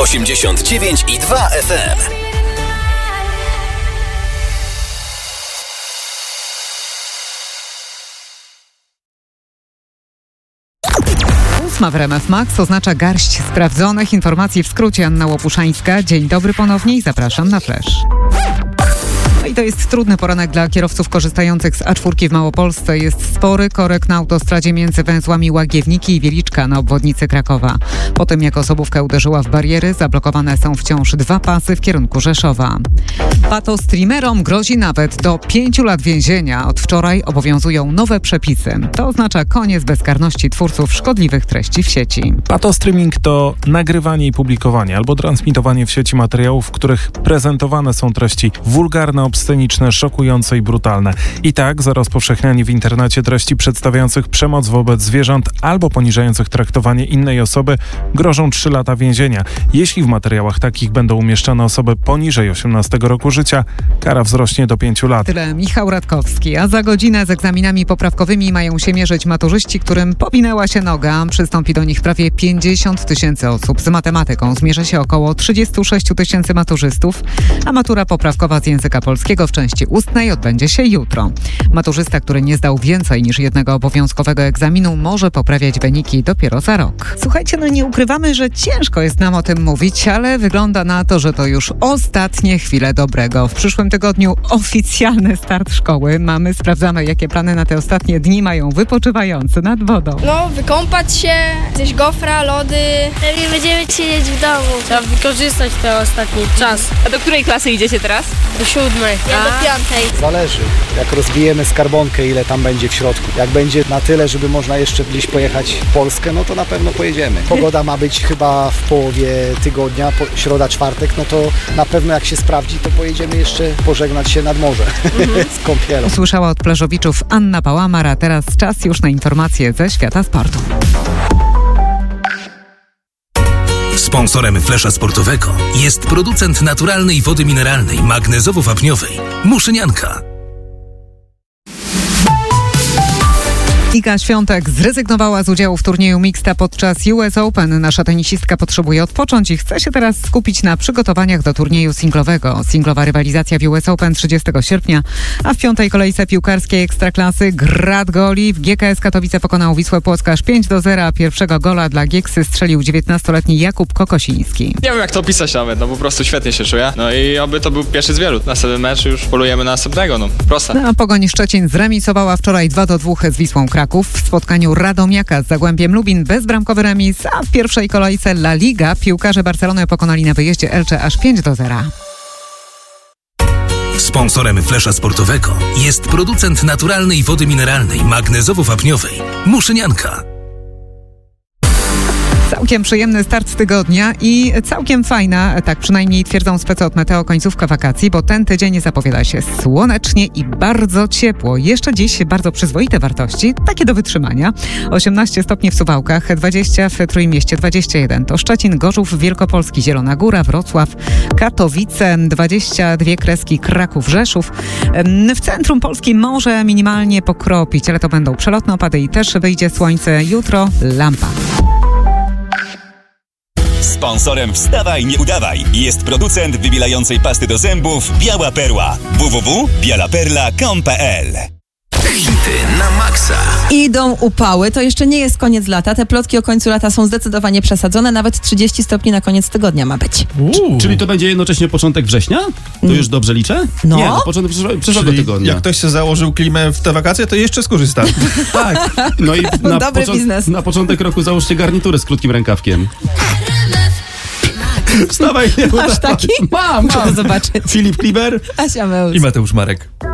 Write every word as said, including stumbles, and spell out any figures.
osiemdziesiąt dziewięć i dwa F M. Ósma w R M F Max oznacza garść sprawdzonych informacji. W skrócie Anna Łopuszańska. Dzień dobry ponownie i zapraszam na Flash. No i to jest trudny poranek dla kierowców korzystających z A cztery w Małopolsce. Jest spory korek na autostradzie między węzłami Łagiewniki i Wieliczka na obwodnicy Krakowa. Po tym, jak osobówka uderzyła w bariery, zablokowane są wciąż dwa pasy w kierunku Rzeszowa. Patostreamerom grozi nawet do pięciu lat więzienia. Od wczoraj obowiązują nowe przepisy. To oznacza koniec bezkarności twórców szkodliwych treści w sieci. Patostreaming to nagrywanie i publikowanie albo transmitowanie w sieci materiałów, w których prezentowane są treści wulgarne, obsceniczne, szokujące i brutalne. I tak za rozpowszechnianie w internecie treści przedstawiających przemoc wobec zwierząt albo poniżających traktowanie innej osoby grożą trzy lata więzienia. Jeśli w materiałach takich będą umieszczane osoby poniżej osiemnastego roku życia, kara wzrośnie do pięciu lat. Tyle Michał Radkowski, a za godzinę z egzaminami poprawkowymi mają się mierzyć maturzyści, którym powinęła się noga. Przystąpi do nich prawie pięćdziesiąt tysięcy osób. Z matematyką zmierzy się około trzydzieści sześć tysięcy maturzystów, a matura poprawkowa z języka polskiego w części ustnej odbędzie się jutro. Maturzysta, który nie zdał więcej niż jednego obowiązkowego egzaminu, może poprawiać wyniki dopiero za rok. Słuchajcie, no nie ukrywamy, że ciężko jest nam o tym mówić, ale wygląda na to, że to już ostatnie chwile dobrego. W przyszłym tygodniu oficjalny start szkoły. Mamy, sprawdzamy, jakie plany na te ostatnie dni mają wypoczywający nad wodą. No, wykąpać się, zjeść gofra, lody. Pewnie będziemy siedzieć w domu. Trzeba wykorzystać ten ostatni czas. A do której klasy idziecie teraz? Do siódmej. Ja do piątej. Zależy, jak rozbijemy skarbonkę, ile tam będzie w środku. Jak będzie na tyle, żeby można jeszcze gdzieś pojechać w Polskę, no to na pewno pojedziemy. Pogoda ma być chyba w połowie tygodnia, po, środa, czwartek, no to na pewno jak się sprawdzi, to pojedziemy jeszcze pożegnać się nad morze mhm. z kąpielą. Usłyszała od plażowiczów Anna Pałamar, a teraz czas już na informacje ze świata sportu. Sponsorem Flesza Sportowego jest producent naturalnej wody mineralnej magnezowo-wapniowej Muszynianka. Iga Świątek zrezygnowała z udziału w turnieju mixta podczas U S Open. Nasza tenisistka potrzebuje odpocząć i chce się teraz skupić na przygotowaniach do turnieju singlowego. Singlowa rywalizacja w U S Open trzydziestego sierpnia, a w piątej kolejce piłkarskiej Ekstraklasy Grad Goli w G K S Katowice pokonał Wisłę Płock aż pięć do zera. Pierwszego gola dla Gieksy strzelił dziewiętnastoletni Jakub Kokosiński. Nie wiem jak to opisać nawet, no po prostu świetnie się czuję. No i oby to był pierwszy z wielu. Następny mecz już polujemy na następnego, no proste. No, a Pogoń Szczecin zremisowała wczoraj dwa do dwóch z Wisłą Kraków. W spotkaniu Radomiaka z Zagłębiem Lubin bezbramkowy remis, a w pierwszej kolejce La Liga piłkarze Barcelony pokonali na wyjeździe Elche aż pięć do zera. Sponsorem Flesza Sportowego jest producent naturalnej wody mineralnej magnezowo-wapniowej Muszynianka. Całkiem przyjemny start tygodnia i całkiem fajna, tak przynajmniej twierdzą specy od Meteo, końcówka wakacji, bo ten tydzień zapowiada się słonecznie i bardzo ciepło. Jeszcze dziś bardzo przyzwoite wartości, takie do wytrzymania. osiemnaście stopni w Suwałkach, dwadzieścia w Trójmieście, dwadzieścia jeden to Szczecin, Gorzów Wielkopolski, Zielona Góra, Wrocław, Katowice, dwadzieścia dwie kreski Kraków, Rzeszów. W centrum Polski może minimalnie pokropić, ale to będą przelotne opady i też wyjdzie słońce. Jutro lampa. Sponsorem Wstawaj, nie udawaj jest producent wybielającej pasty do zębów Biała Perła. w w w kropka biała perla kropka com kropka p l. Hity na maksa. Idą upały, to jeszcze nie jest koniec lata. Te plotki o końcu lata są zdecydowanie przesadzone. Nawet trzydzieści stopni na koniec tygodnia ma być. Uuu. Czyli to będzie jednocześnie początek września? To już dobrze liczę? No. Nie, no początek przyszłego, przyszłego tygodnia. Jak ktoś się założył klimę w te wakacje, to jeszcze skorzysta. Tak. No i na, Dobry począ- biznes. na początek roku załóżcie garnitury z krótkim rękawkiem. Wstawaj, nie Masz taki? Mam, Muszę mam. to zobaczyć. Filip Kliber Asia Meus I Mateusz Marek.